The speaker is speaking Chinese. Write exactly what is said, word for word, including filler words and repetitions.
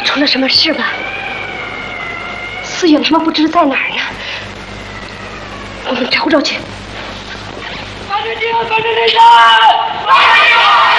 出了什么事吧？四月为什么不知在哪儿呢？我们找找去。 反正你要反正那个！